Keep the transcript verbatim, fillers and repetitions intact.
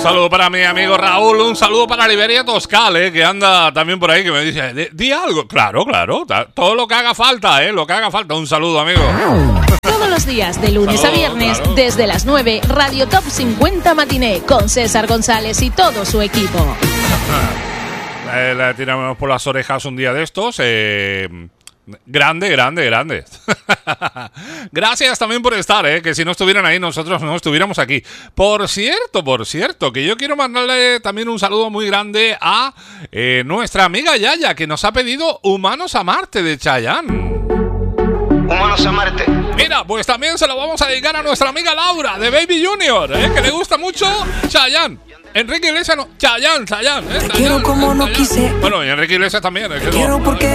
saludo para mi amigo Raúl, un saludo para Liberia Toscal, eh, que anda también por ahí, que me dice, di algo. Claro, claro, todo lo que haga falta, eh, lo que haga falta. Un saludo, amigo. Todos los días, de lunes Saludo, a viernes, claro. desde las nueve, Radio Top cincuenta Matiné, con César González y todo su equipo. Eh, la tiramos por las orejas un día de estos. Eh, grande, grande, grande. Gracias también por estar, eh, que si no estuvieran ahí, nosotros no estuviéramos aquí. Por cierto, por cierto, que yo quiero mandarle también un saludo muy grande a eh, nuestra amiga Yaya, que nos ha pedido Humanos a Marte de Chayanne. Humanos a Marte. Mira, pues también se lo vamos a dedicar a nuestra amiga Laura, de Baby Junior, eh, que le gusta mucho Chayanne. Enrique Iglesias no, Chayanne, Chayanne, eh, Te quiero como no quise. Bueno, y Enrique Iglesias también. Te quiero porque